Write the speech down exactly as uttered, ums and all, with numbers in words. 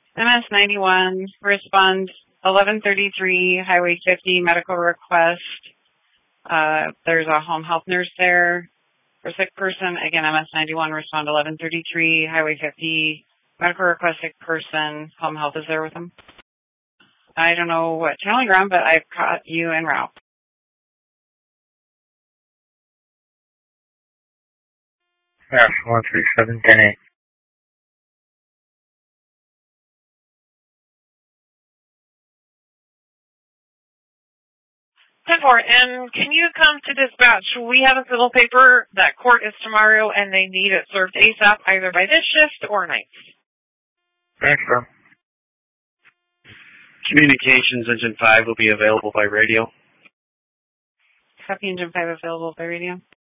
M S ninety-one, respond eleven thirty-three, Highway fifty, medical request. Uh, there's a home health nurse there for sick person. Again, M S ninety-one, respond eleven thirty-three, Highway fifty, medical request, sick person. Home health is there with them. I don't know what channel you're on, but I've caught you en route. Yes, one three seven ten eight. ten four, and can you come to dispatch? We have a civil paper that court is tomorrow, and they need it served ASAP, either by this shift or night. Thanks, bro. Communications Engine five will be available by radio. Copy Engine five available by radio.